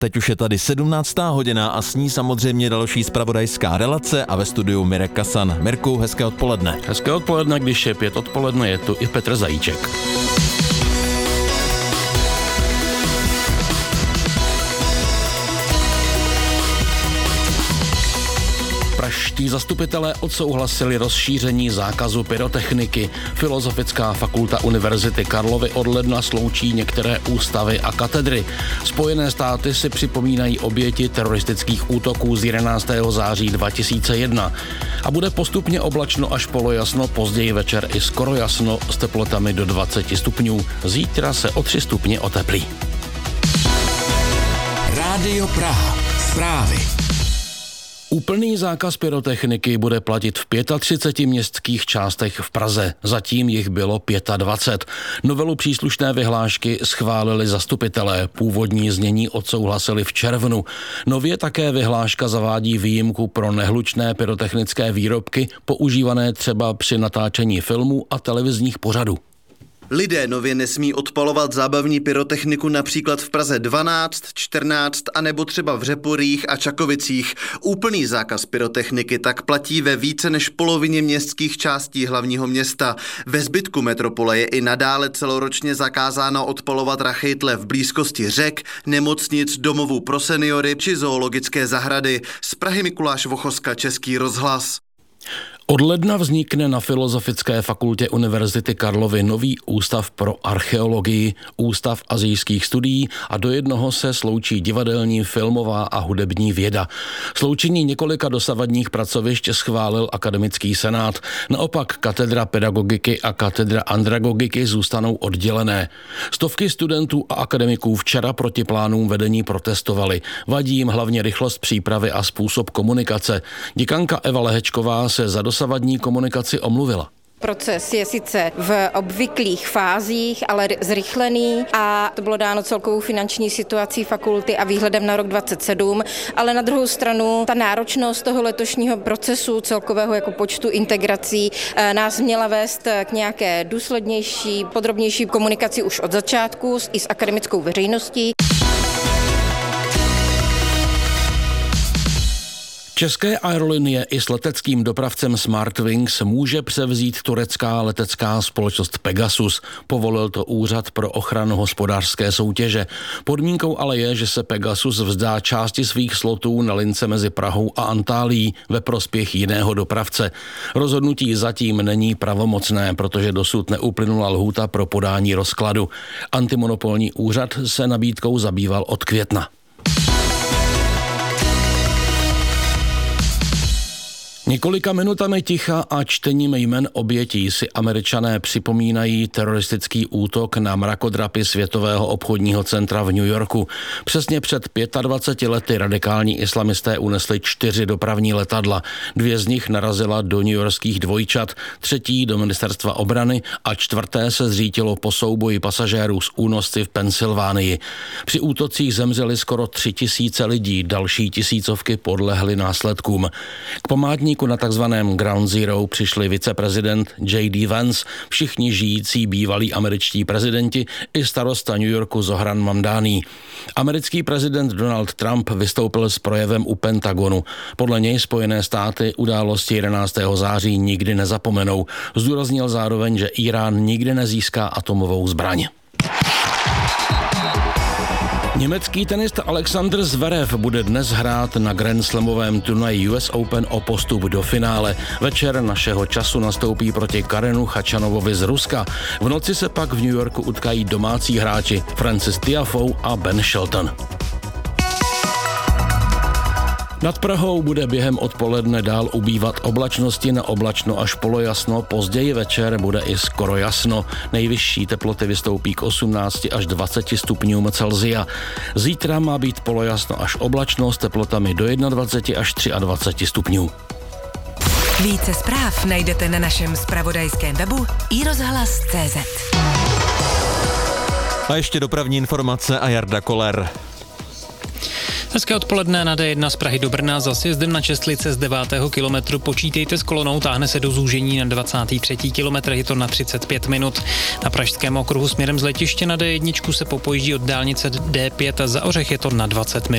Teď už je tady 17. hodina a s ní samozřejmě další zpravodajská relace a ve studiu Mirek Kasan. Mirku, hezké odpoledne. Hezké odpoledne, když je 5 odpoledne, je tu i Petr Zajíček. Pražští zastupitelé odsouhlasili rozšíření zákazu pyrotechniky. Filozofická fakulta Univerzity Karlovy od ledna sloučí některé ústavy a katedry. Spojené státy si připomínají oběti teroristických útoků z 11. září 2001. A bude postupně oblačno až polojasno, později večer i skoro jasno s teplotami do 20 stupňů. Zítra se o 3 stupně oteplí. Rádio Praha. Zprávy. Úplný zákaz pyrotechniky bude platit v 35 městských částech v Praze. Zatím jich bylo 25. Novelu příslušné vyhlášky schválili zastupitelé. Původní znění odsouhlasili v červnu. Nově také vyhláška zavádí výjimku pro nehlučné pyrotechnické výrobky, používané třeba při natáčení filmů a televizních pořadů. Lidé nově nesmí odpalovat zábavní pyrotechniku například v Praze 12, 14 a nebo třeba v Řeporích a Čakovicích. Úplný zákaz pyrotechniky tak platí ve více než polovině městských částí hlavního města. Ve zbytku metropole je i nadále celoročně zakázáno odpalovat rachejtle v blízkosti řek, nemocnic, domovů pro seniory či zoologické zahrady. Z Prahy Mikuláš Vochoska, Český rozhlas. Od ledna vznikne na Filozofické fakultě Univerzity Karlovy nový ústav pro archeologii, ústav asijských studií a do jednoho se sloučí divadelní, filmová a hudební věda. Sloučení několika dosavadních pracovišť schválil akademický senát. Naopak katedra pedagogiky a katedra andragogiky zůstanou oddělené. Stovky studentů a akademiků včera proti plánům vedení protestovali. Vadí jim hlavně rychlost přípravy a způsob komunikace. Děkanka Eva Lehečková se za dosavadní komunikaci omluvila. Proces je sice v obvyklých fázích, ale zrychlený a to bylo dáno celkovou finanční situací fakulty a výhledem na rok 2027, ale na druhou stranu ta náročnost toho letošního procesu celkového jako počtu integrací nás měla vést k nějaké důslednější, podrobnější komunikaci už od začátku i s akademickou veřejností. České aerolinie i s leteckým dopravcem Smartwings může převzít turecká letecká společnost Pegasus. Povolil to Úřad pro ochranu hospodářské soutěže. Podmínkou ale je, že se Pegasus vzdá části svých slotů na lince mezi Prahou a Antálií ve prospěch jiného dopravce. Rozhodnutí zatím není pravomocné, protože dosud neuplynula lhůta pro podání rozkladu. Antimonopolní úřad se nabídkou zabýval od května. Několika minutami ticha a čtením jmen obětí si Američané připomínají teroristický útok na mrakodrapy Světového obchodního centra v New Yorku. Přesně před 25 lety radikální islamisté unesli 4 dopravní letadla. 2 z nich narazila do newyorských dvojčat, 3. do ministerstva obrany a 4. se zřítilo po souboji pasažérů s únosci v Pensylvánii. Při útocích zemřeli skoro 3000 lidí, další tisícovky podlehly následkům. K památníku na takzvaném Ground Zero přišli viceprezident J.D. Vance, všichni žijící bývalí američtí prezidenti i starosta New Yorku Zohran Mamdani. Americký prezident Donald Trump vystoupil s projevem u Pentagonu. Podle něj Spojené státy události 11. září nikdy nezapomenou. Zdůraznil zároveň, že Irán nikdy nezíská atomovou zbraň. Německý tenista Alexander Zverev bude dnes hrát na Grand Slamovém turnaji US Open o postup do finále. Večer našeho času nastoupí proti Karenu Khachanovovi z Ruska. V noci se pak v New Yorku utkají domácí hráči Francis Tiafoe a Ben Shelton. Nad Prahou bude během odpoledne dál ubývat oblačnosti, na oblačno až polojasno, později večer bude i skoro jasno. Nejvyšší teploty vystoupí k 18 až 20 stupňům Celsia. Zítra má být polojasno až oblačno s teplotami do 21 až 23 stupňů. Více zpráv najdete na našem zpravodajském webu iRozhlas.cz. A ještě dopravní informace a Jarda Koller. Hezké odpoledne na D1 z Prahy do Brna. Za sjezdem na Čestlice z 9. kilometru počítejte s kolonou, táhne se do zúžení na 23. kilometr, je to na 35 minut. Na Pražském okruhu směrem z letiště na D1 se popojíždí od dálnice D5 a za Ořech je to na 20 minut.